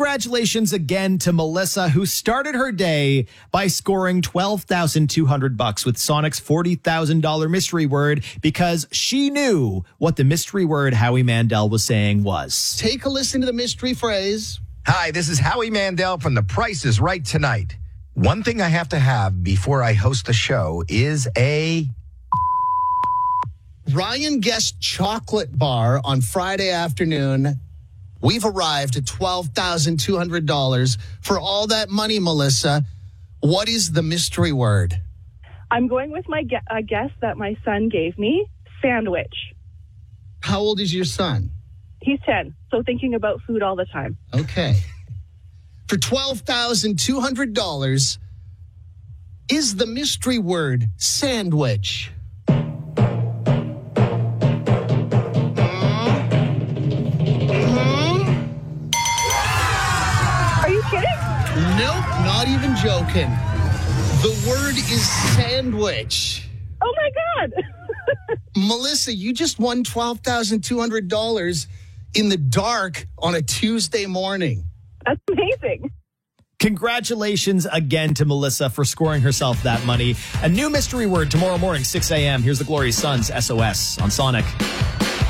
Congratulations again to Melissa, who started her day by scoring $12,200 with Sonic's $40,000 mystery word because she knew what the mystery word Howie Mandel was saying was. Take a listen to the mystery phrase. Hi, this is Howie Mandel from The Price is Right Tonight. One thing I have to have before I host the show is a... Ryan Guest chocolate bar on Friday afternoon. We've arrived at $12,200. For all that money, Melissa, what is the mystery word? I'm going with my guess that my son gave me, sandwich. How old is your son? He's 10, so thinking about food all the time. Okay. For $12,200, is the mystery word sandwich? Nope, not even joking. The word is sandwich. Oh, my God. Melissa, you just won $12,200 in the dark on a Tuesday morning. That's amazing. Congratulations again to Melissa for scoring herself that money. A new mystery word tomorrow morning, 6 a.m. Here's the Glorious Sons, SOS, on Sonic.